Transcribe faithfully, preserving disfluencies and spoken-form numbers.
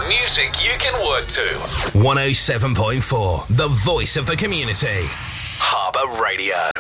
Music you can work to. one oh seven point four, the voice of the community. Harbour Radio.